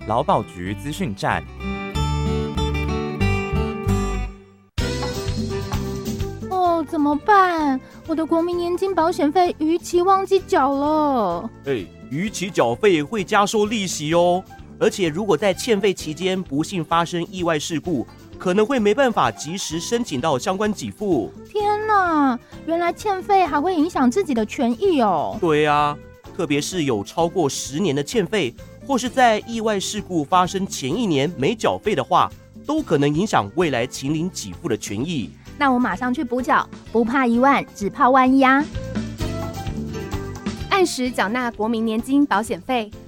劳保局资讯站。 怎么办？我的国民年金保险费逾期忘记缴了。 逾期缴费会加收利息哦，而且如果在欠费期间不幸发生意外事故，可能会没办法及时申请到相关给付。 天哪，原来欠费还会影响自己的权益哦。 对啊，特别是有超过10年的欠费，或是在意外事故发生前1年没缴费的话，都可能影响未来请领给付的权益。 那我马上去补缴，不怕1万，只怕万一啊！ 按时缴纳国民年金保险费，